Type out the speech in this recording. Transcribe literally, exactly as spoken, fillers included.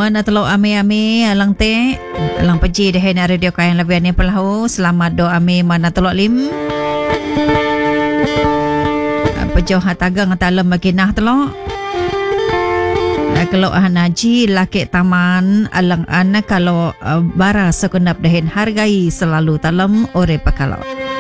mana telo ame-ame alang te alang peji deh na radio kayan labian ni pelahu selamat do ame mana telo lim pejo hatagang talam makinah telo kalau hanaji laki taman alang anak kalau bara sekenap dehen hargai selalu talam ore pakalo.